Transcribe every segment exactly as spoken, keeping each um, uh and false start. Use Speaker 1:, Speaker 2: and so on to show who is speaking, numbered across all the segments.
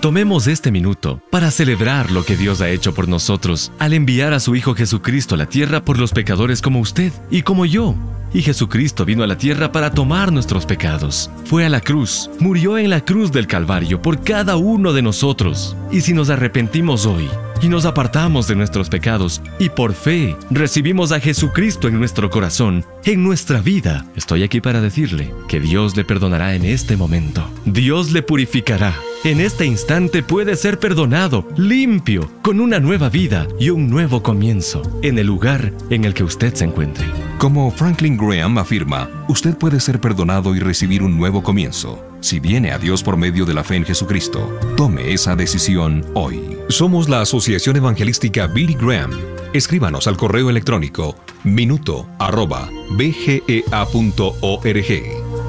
Speaker 1: Tomemos este minuto para celebrar lo que Dios ha hecho por nosotros al enviar a su Hijo Jesucristo a la tierra por los pecadores como usted y como yo. Y Jesucristo vino a la tierra para tomar nuestros pecados. Fue a la cruz, murió en la cruz del Calvario por cada uno de nosotros. Y si nos arrepentimos hoy y nos apartamos de nuestros pecados y por fe recibimos a Jesucristo en nuestro corazón, en nuestra vida, estoy aquí para decirle que Dios le perdonará en este momento. Dios le purificará. En este instante puede ser perdonado, limpio, con una nueva vida y un nuevo comienzo en el lugar en el que usted se encuentre.
Speaker 2: Como Franklin Graham afirma, usted puede ser perdonado y recibir un nuevo comienzo. Si viene a Dios por medio de la fe en Jesucristo, tome esa decisión hoy. Somos la Asociación Evangelística Billy Graham. Escríbanos al correo electrónico minuto arroba b g e a punto org.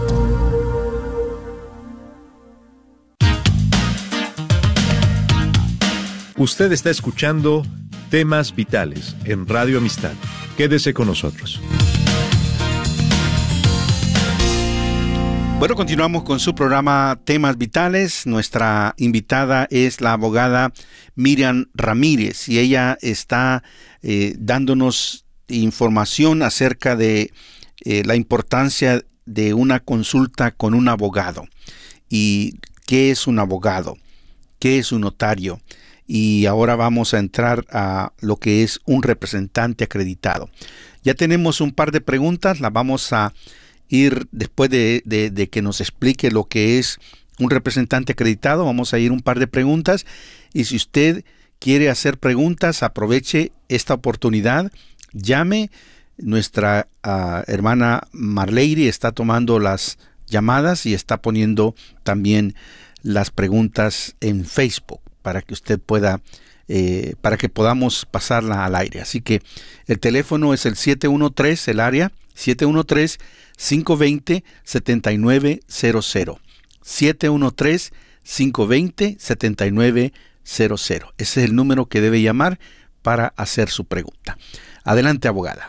Speaker 3: Usted está escuchando Temas Vitales en Radio Amistad. Quédese con nosotros.
Speaker 4: Bueno, continuamos con su programa Temas Vitales. Nuestra invitada es la abogada Miriam Ramírez y ella está eh, dándonos información acerca de eh, la importancia de una consulta con un abogado. ¿Y qué es un abogado? ¿Qué es un notario? Y ahora vamos a entrar a lo que es un representante acreditado. Ya tenemos un par de preguntas, las vamos a ir después de, de, de que nos explique lo que es un representante acreditado. Vamos a ir un par de preguntas y si usted quiere hacer preguntas, aproveche esta oportunidad, llame. Nuestra uh, hermana Marleiri está tomando las llamadas y está poniendo también las preguntas en Facebook, para que usted pueda, eh, para que podamos pasarla al aire. Así que el teléfono es el siete uno tres, el área, siete uno tres, cinco dos cero, siete nueve cero cero. siete uno tres, cinco dos cero, siete nueve cero cero. Ese es el número que debe llamar para hacer su pregunta. Adelante, abogada.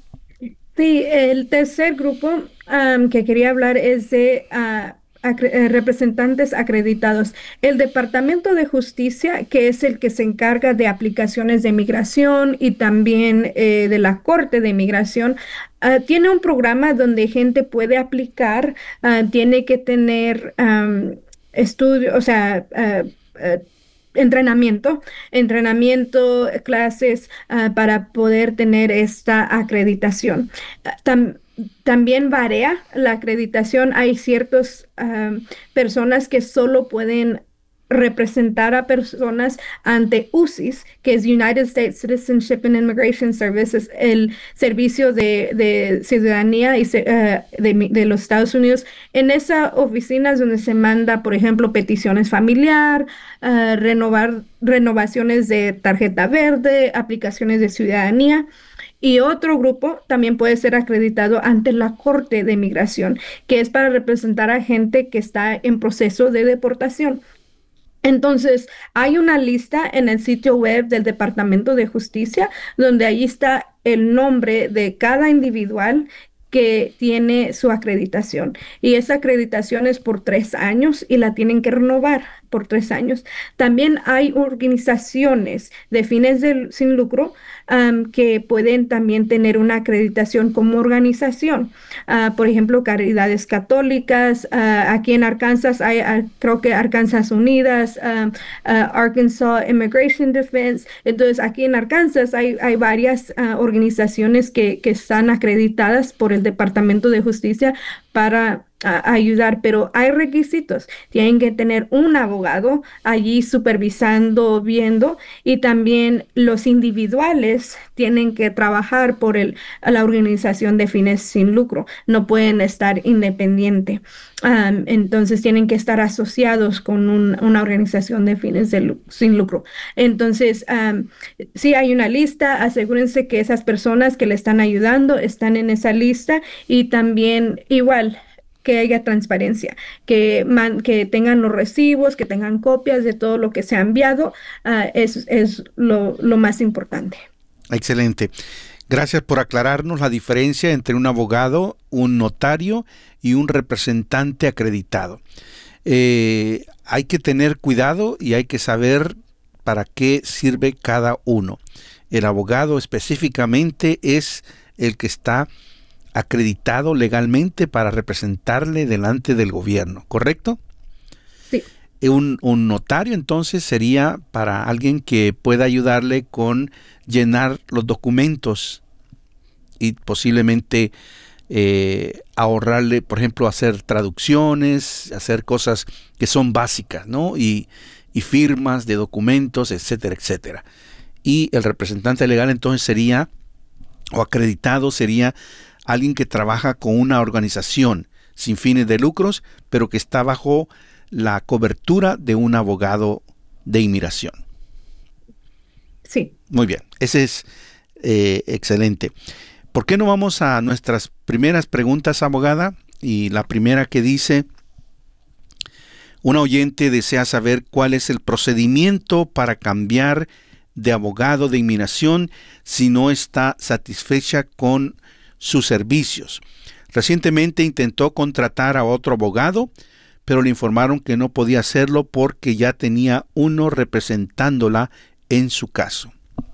Speaker 5: Sí, el tercer grupo um, que quería hablar es de Uh, representantes acreditados. El Departamento de Justicia, que es el que se encarga de aplicaciones de migración y también eh, de la Corte de Migración, uh, tiene un programa donde gente puede aplicar, uh, tiene que tener um, estudio, o sea, uh, uh, entrenamiento, entrenamiento, clases uh, para poder tener esta acreditación. Uh, tam, También varía la acreditación. Hay ciertas uh, personas que solo pueden representar a personas ante U S I S, que es United States Citizenship and Immigration Services, el servicio de, de ciudadanía y, uh, de, de los Estados Unidos. En esa oficina es donde se manda, por ejemplo, peticiones familiar, uh, renovar, renovaciones de tarjeta verde, aplicaciones de ciudadanía. Y otro grupo también puede ser acreditado ante la Corte de Migración, que es para representar a gente que está en proceso de deportación. Entonces, hay una lista en el sitio web del Departamento de Justicia, donde ahí está el nombre de cada individual que tiene su acreditación. Y esa acreditación es por tres años y la tienen que renovar por tres años. También hay organizaciones de fines de, sin lucro um, que pueden también tener una acreditación como organización. Uh, por ejemplo, Caridades Católicas. Uh, aquí en Arkansas hay, uh, creo que Arkansas Unidas, um, uh, Arkansas Immigration Defense. Entonces, aquí en Arkansas hay, hay varias uh, organizaciones que, que están acreditadas por el Departamento de Justicia para a ayudar, pero hay requisitos. Tienen que tener un abogado allí supervisando, viendo, y también los individuales tienen que trabajar por el, la organización de fines sin lucro. No pueden estar independientes. Um, entonces tienen que estar asociados con un, una organización de fines de, sin lucro. Entonces, um, sí hay una lista. Asegúrense que esas personas que le están ayudando están en esa lista, y también igual que haya transparencia, que, man, que tengan los recibos, que tengan copias de todo lo que se ha enviado. Uh, es es lo, lo más importante.
Speaker 4: Excelente. Gracias por aclararnos la diferencia entre un abogado, un notario y un representante acreditado. Eh, hay que tener cuidado y hay que saber para qué sirve cada uno. El abogado específicamente es el que está acreditado legalmente para representarle delante del gobierno, ¿correcto?
Speaker 5: Sí.
Speaker 4: Un, un notario entonces sería para alguien que pueda ayudarle con llenar los documentos y posiblemente eh, ahorrarle, por ejemplo, hacer traducciones, hacer cosas que son básicas, ¿no? Y, y firmas de documentos, etcétera, etcétera. Y el representante legal entonces sería, o acreditado sería, alguien que trabaja con una organización sin fines de lucros, pero que está bajo la cobertura de un abogado de inmigración.
Speaker 5: Sí.
Speaker 4: Muy bien, ese es eh, excelente. ¿Por qué no vamos a nuestras primeras preguntas, abogada? Y la primera que dice, una oyente desea saber cuál es el procedimiento para cambiar de abogado de inmigración si no está satisfecha con sus servicios. Recientemente intentó contratar a otro abogado, pero le informaron que no podía hacerlo porque ya tenía uno representándola en su caso.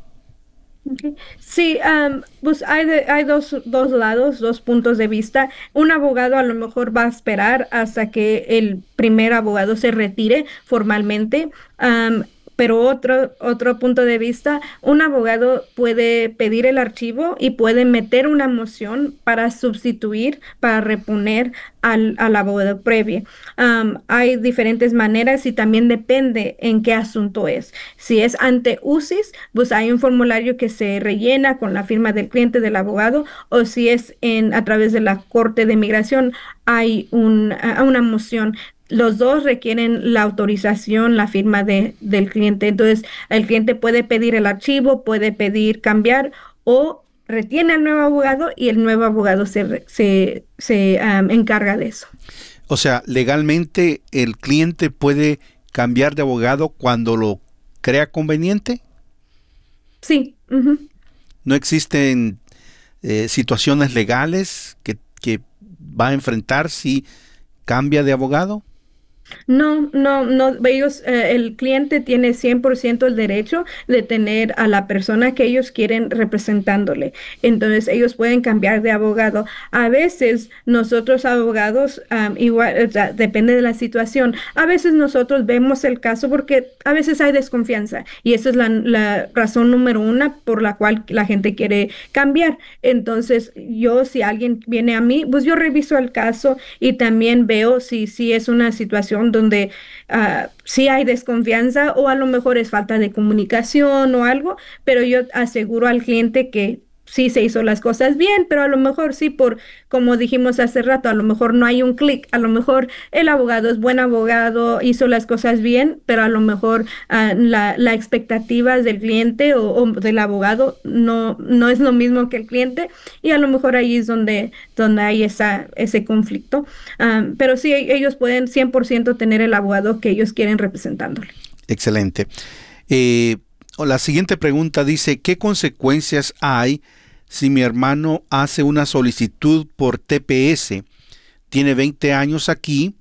Speaker 5: Okay. Sí, um, pues hay, de, hay dos, dos lados, dos puntos de vista. Un abogado a lo mejor va a esperar hasta que el primer abogado se retire formalmente. Um, Pero otro, otro punto de vista, un abogado puede pedir el archivo y puede meter una moción para sustituir, para reponer al, al abogado previo. Um, hay diferentes maneras y también depende en qué asunto es. Si es ante U C I S, pues hay un formulario que se rellena con la firma del cliente del abogado, o si es en, a través de la Corte de Migración, hay un, uh, una moción. Los dos requieren la autorización, la firma de, del cliente. Entonces, el cliente puede pedir el archivo, puede pedir cambiar o retiene al nuevo abogado y el nuevo abogado se, se, se um, encarga de eso.
Speaker 4: O sea, legalmente el cliente puede cambiar de abogado cuando lo crea conveniente.
Speaker 5: Sí. Uh-huh.
Speaker 4: ¿No existen eh, situaciones legales que, que va a enfrentar si cambia de abogado?
Speaker 5: No, no, no, ellos, eh, el cliente tiene cien por ciento el derecho de tener a la persona que ellos quieren representándole. Entonces, ellos pueden cambiar de abogado. A veces, nosotros abogados, um, igual, o sea, depende de la situación, a veces nosotros vemos el caso porque a veces hay desconfianza y esa es la, la razón número una por la cual la gente quiere cambiar. Entonces, yo, si alguien viene a mí, pues yo reviso el caso y también veo si, si es una situación donde uh, sí hay desconfianza o a lo mejor es falta de comunicación o algo, pero yo aseguro al cliente que sí se hizo las cosas bien, pero a lo mejor sí, por como dijimos hace rato, a lo mejor no hay un clic, a lo mejor el abogado es buen abogado, hizo las cosas bien, pero a lo mejor uh, la, la expectativa del cliente o, o del abogado no, no es lo mismo que el cliente y a lo mejor ahí es donde, donde hay esa, ese conflicto. Um, pero sí, ellos pueden cien por ciento tener el abogado que ellos quieren representándole.
Speaker 4: Excelente. Eh, la siguiente pregunta dice, ¿qué consecuencias hay si mi hermano hace una solicitud por T P S? Tiene veinte años aquí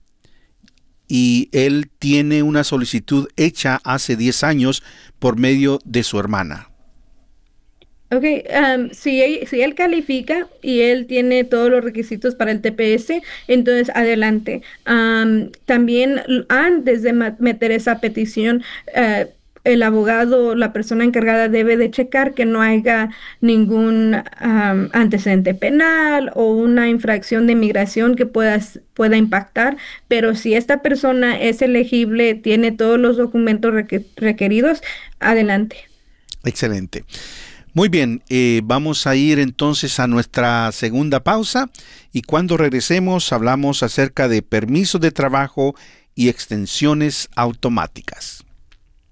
Speaker 4: y él tiene una solicitud hecha hace diez años por medio de su hermana.
Speaker 5: Ok, um, si, él, si él califica y él tiene todos los requisitos para el T P S, entonces adelante. Um, también antes de meter esa petición, uh, el abogado, la persona encargada debe de checar que no haya ningún um, antecedente penal o una infracción de inmigración que pueda, pueda impactar, pero si esta persona es elegible, tiene todos los documentos requer- requeridos, adelante.
Speaker 4: Excelente. Muy bien, eh, vamos a ir entonces a nuestra segunda pausa y cuando regresemos hablamos acerca de permisos de trabajo y extensiones automáticas.